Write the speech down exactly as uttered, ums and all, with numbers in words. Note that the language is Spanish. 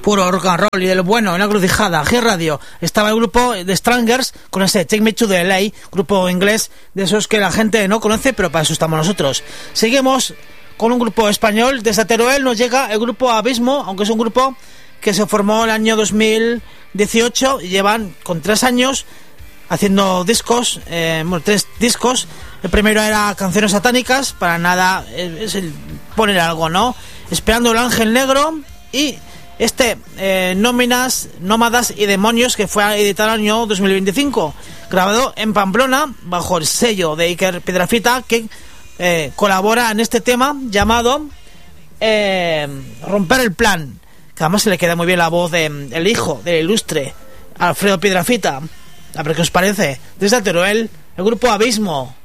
Puro rock and roll y de lo bueno en la encrucijada. G Radio. Estaba el grupo de Strangers con ese Take Me to the L A, grupo inglés de esos que la gente no conoce, pero para eso estamos nosotros. Seguimos con un grupo español. Desde Teruel nos llega el grupo Abismo, aunque es un grupo que se formó en el año dos mil dieciocho y llevan con tres años haciendo discos, eh, bueno, tres discos. El primero era Canciones Satánicas, para nada es el poner algo, ¿no? Esperando el Ángel Negro, y este eh, Nóminas, Nómadas y Demonios, que fue editado el año dos mil veinticinco, grabado en Pamplona bajo el sello de Iker Piedrafita, que eh, colabora en este tema llamado eh, Romper el Plan, que además se le queda muy bien la voz de el hijo del ilustre Alfredo Piedrafita. A ver qué os parece. Desde Teruel, el grupo Abismo.